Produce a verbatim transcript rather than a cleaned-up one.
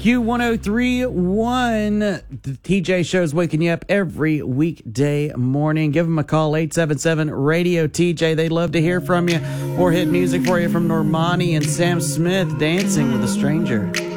Q one oh three point one. The T J Show's waking you up every weekday morning. Give them a call, eight seven seven radio T J. They'd love to hear from you. More hit music for you from Normani and Sam Smith, Dancing with a Stranger.